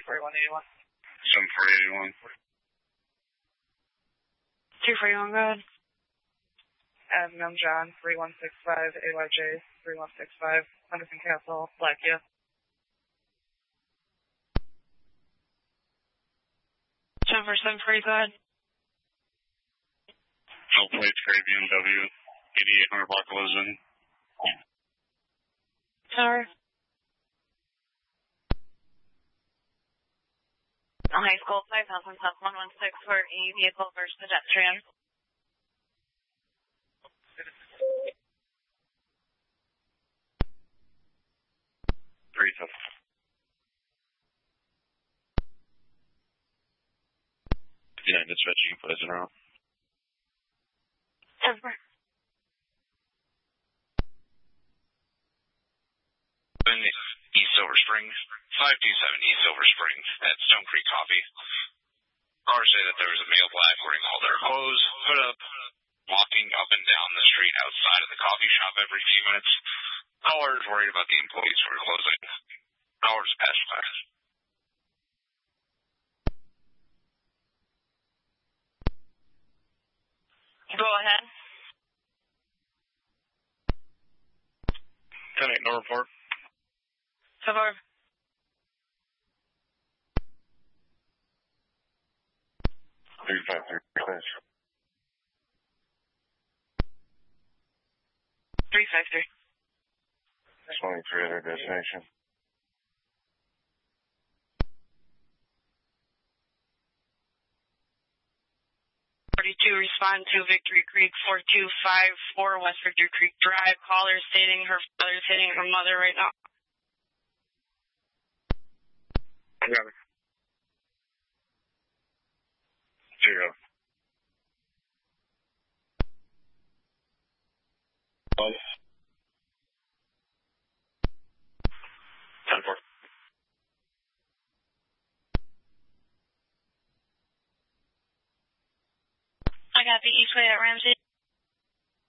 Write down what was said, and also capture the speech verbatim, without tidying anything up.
forty-one eighty-one. seven forty eighty-one. two forty-one, go ahead. Avenue John, three one six five, A Y J, three one six five, Henderson Castle, Blackia. seven four seven forty, go ahead. No plates, Gray B M W, eighty-eight hundred block of Lisbon. Tower. High School, five thousand plus one one six for a vehicle versus pedestrian. Three tough. fifty-nine dispatch, you can put us in a row. Over. East Silver Springs, five two seven East Silver Springs at Stone Creek Coffee. Cars say that there was a male black wearing all their clothes, put up, walking up and down the street outside of the coffee shop every few minutes. Caller is worried about the employees who are closing. Hours pass by. Go ahead. ten eight, no report. Cover. three five three, class. three five three. twenty-three at our destination. forty-two, respond to Victory Creek, four two five four West Victory Creek Drive. Caller stating her father is hitting her mother right now. Got it. Zero. One. ten four. I got the Eastway at Ramsey.